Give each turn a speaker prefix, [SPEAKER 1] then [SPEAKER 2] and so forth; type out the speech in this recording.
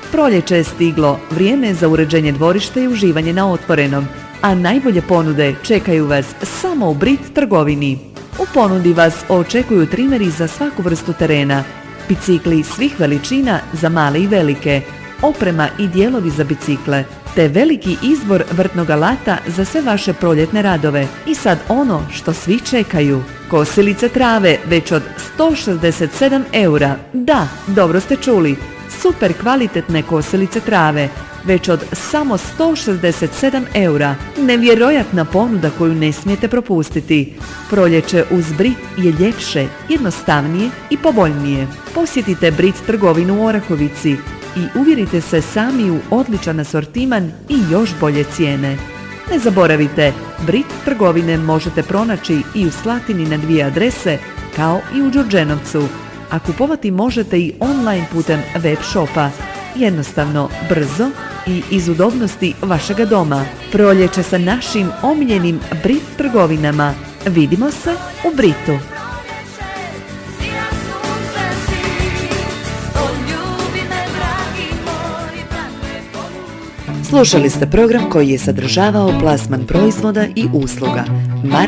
[SPEAKER 1] Proljeće je stiglo, vrijeme je za uređenje dvorišta i uživanje na otvorenom, a najbolje ponude čekaju vas samo u Brit trgovini. U ponudi vas očekuju trimeri za svaku vrstu terena, bicikli svih veličina za male i velike, oprema i dijelovi za bicikle, te veliki izbor vrtnog alata za sve vaše proljetne radove. I sad ono što svi čekaju. Kosilice trave već od 167 eura. Da, dobro ste čuli. Super kvalitetne kosilice trave već od samo 167 eura. Nevjerojatna ponuda koju ne smijete propustiti. Proljeće uz Brit je ljepše, jednostavnije i povoljnije. Posjetite Brit trgovinu u Orahovici i uvjerite se sami u odličan asortiman i još bolje cijene. Ne zaboravite, Brit trgovine možete pronaći i u Slatini na 2 adrese, kao i u Đurđenovcu, a kupovati možete i online putem web shopa. Jednostavno, brzo i iz udobnosti vašega doma. Proljeće sa našim omiljenim Brit trgovinama. Vidimo se u Britu. Slušali ste program koji je sadržavao plasman proizvoda i usluga marke